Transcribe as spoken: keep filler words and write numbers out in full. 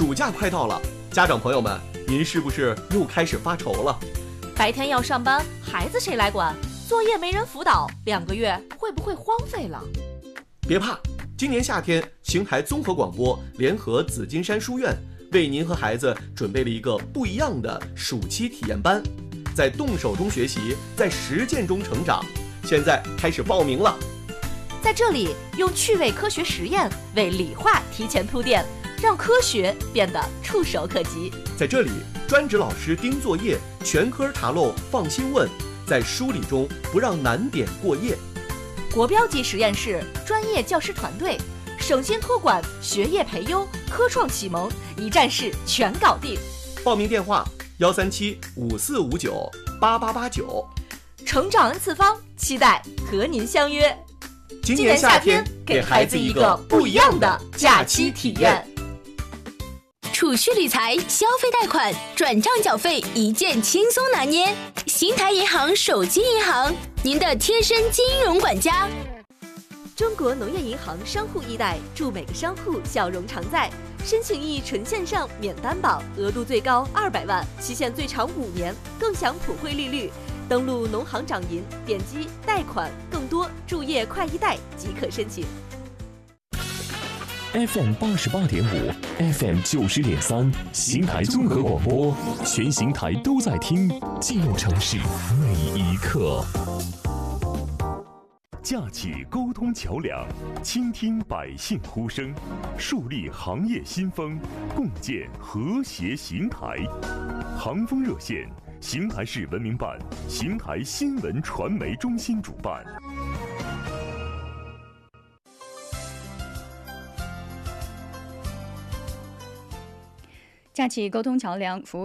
暑假快到了，家长朋友们，您是不是又开始发愁了？ 白天要上班，孩子谁来管？作业没人辅导，两个月会不会荒废了？ 别怕，今年夏天，邢台综合广播联合紫金山书院，为您和孩子准备了一个不一样的暑期体验班，在动手中学习，在实践中成长。现在开始报名了。 在这里，用趣味科学实验为理化提前铺垫，让科学变得触手可及。 在这里，专职老师盯作业，全科查漏放心问，在梳理中不让难点过夜。 国标级实验室，专业教师团队，省心托管，学业培优，科创启蒙，一站式全搞定。 报名电话：幺三七五四五九八八八九。 成长 N 次方，期待和您相约。 今年夏天，给孩子一个不一样的假期体验。 储蓄理财、消费贷款、转账缴费一键轻松拿捏。邢台银行手机银行，您的贴身金融管家。 中国农业银行商户易贷，祝每个商户笑容常在。申请易纯线上免担保，额度最高二百万，期限最长五年，更享普惠利率。登录农行掌银，点击贷款，更多注页快易贷即可申请。 F M 八十八点五 ，F M 九十点三，邢台综合广播，全邢台都在听，记录城市每一刻。架起沟通桥梁，倾听百姓呼声，树立行业新风，共建和谐邢台。航风热线，邢台市文明办、邢台新闻传媒中心主办。 架起沟通桥梁，服务